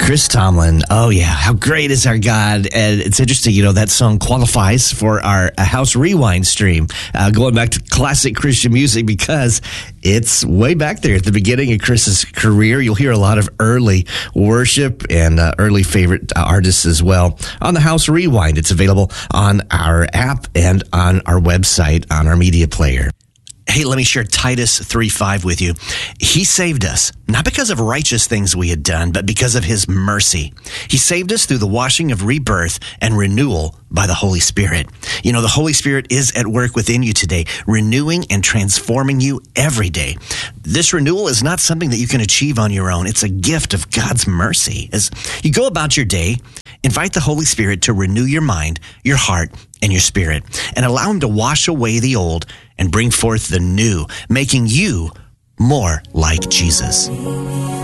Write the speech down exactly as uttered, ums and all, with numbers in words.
Chris Tomlin. Oh, yeah. How great is our God? And it's interesting, you know, that song qualifies for our uh, House Rewind stream, uh, going back to classic Christian music because it's way back there at the beginning of Chris's career. You'll hear a lot of early worship and uh, early favorite uh, artists as well on the House Rewind. It's available on our app and on our website, on our media player. Hey, let me share Titus three five with you. He saved us, not because of righteous things we had done, but because of his mercy. He saved us through the washing of rebirth and renewal by the Holy Spirit. You know, the Holy Spirit is at work within you today, renewing and transforming you every day. This renewal is not something that you can achieve on your own. It's a gift of God's mercy. As you go about your day, invite the Holy Spirit to renew your mind, your heart, and your spirit, and allow him to wash away the old and bring forth the new, making you more like Jesus.